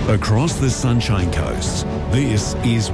Across the Sunshine Coast, this is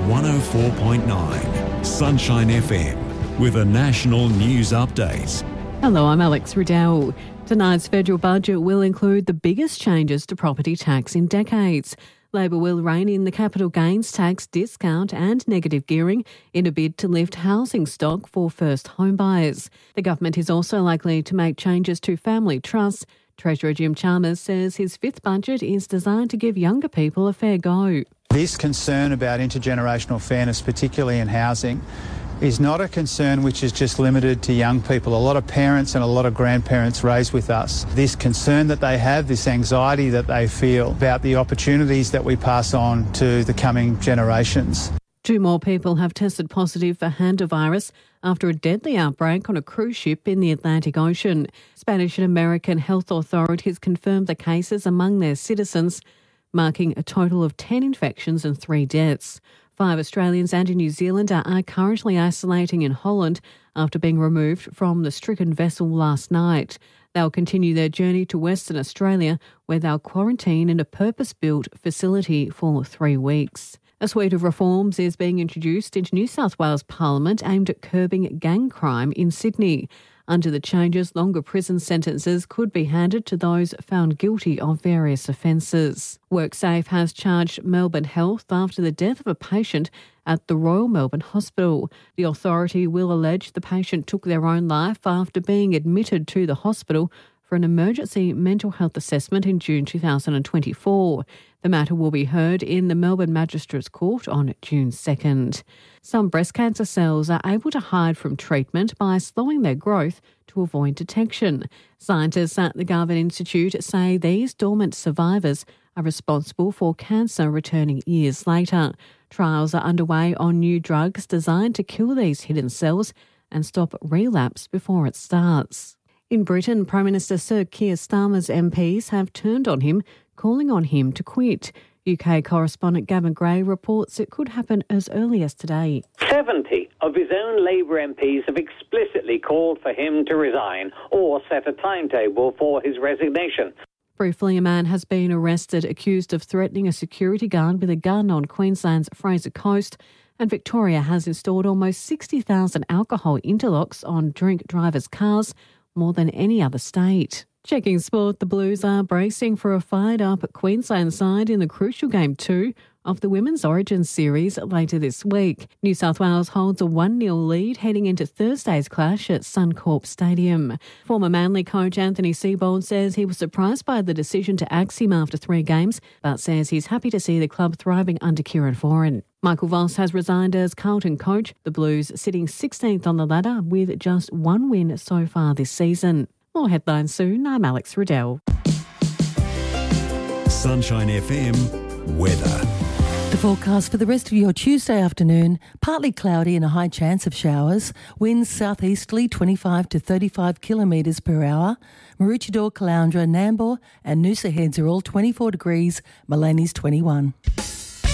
104.9 Sunshine FM with a national news update. Hello, I'm Alex Riddell. Tonight's federal budget will include the biggest changes to property tax in decades. Labor will rein in the capital gains tax discount and negative gearing in a bid to lift housing stock for first home buyers. The government is also likely to make changes to family trusts. Treasurer Jim Chalmers says his fifth budget is designed to give younger people a fair go. This concern about intergenerational fairness, particularly in housing, is not a concern which is just limited to young people. A lot of parents and a lot of grandparents raise with us this concern that they have, this anxiety that they feel about the opportunities that we pass on to the coming generations. 2 more people have tested positive for hantavirus after a deadly outbreak on a cruise ship in the Atlantic Ocean. Spanish and American health authorities confirmed the cases among their citizens, marking a total of 10 infections and 3 deaths. 5 Australians and a New Zealander are currently isolating in Holland after being removed from the stricken vessel last night. They'll continue their journey to Western Australia, where they'll quarantine in a purpose-built facility for 3 weeks. A suite of reforms is being introduced into New South Wales Parliament aimed at curbing gang crime in Sydney. Under the changes, longer prison sentences could be handed to those found guilty of various offences. WorkSafe has charged Melbourne Health after the death of a patient at the Royal Melbourne Hospital. The authority will allege the patient took their own life after being admitted to the hospital for an emergency mental health assessment in June 2024. The matter will be heard in the Melbourne Magistrates Court on June 2nd. Some breast cancer cells are able to hide from treatment by slowing their growth to avoid detection. Scientists at the Garvan Institute say these dormant survivors are responsible for cancer returning years later. Trials are underway on new drugs designed to kill these hidden cells and stop relapse before it starts. In Britain, Prime Minister Sir Keir Starmer's MPs have turned on him, calling on him to quit. UK correspondent Gavin Gray reports it could happen as early as today. 70 of his own Labour MPs have explicitly called for him to resign or set a timetable for his resignation. Briefly, a man has been arrested accused of threatening a security guard with a gun on Queensland's Fraser Coast, and Victoria has installed almost 60,000 alcohol interlocks on drink drivers' cars, more than any other state. Checking sport, the Blues are bracing for a fired-up Queensland side in the crucial Game 2 of the Women's Origin Series later this week. New South Wales holds a 1-0 lead heading into Thursday's clash at Suncorp Stadium. Former Manly coach Anthony Seibold says he was surprised by the decision to axe him after 3 games, but says he's happy to see the club thriving under Kieran Foran. Michael Voss has resigned as Carlton coach, the Blues sitting 16th on the ladder with just 1 win so far this season. More headlines soon. I'm Alex Riddell. Sunshine FM weather. The forecast for the rest of your Tuesday afternoon, partly cloudy and a high chance of showers. Winds southeasterly 25 to 35 kilometres per hour. Maroochydore, Caloundra, Nambour and Noosa Heads are all 24 degrees. Malany's 21.